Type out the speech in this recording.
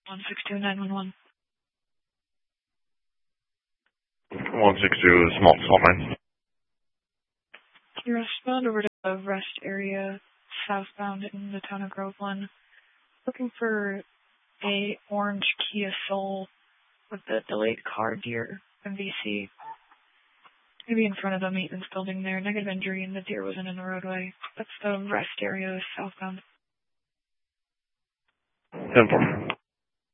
162-911. 162, small man. Can you respond over to the rest area southbound in the town of Groveland? Looking for a orange Kia Soul with the delayed car deer MVC. Maybe in front of the maintenance building there. Negative injury and the deer wasn't in the roadway. That's the rest area southbound. 10-4.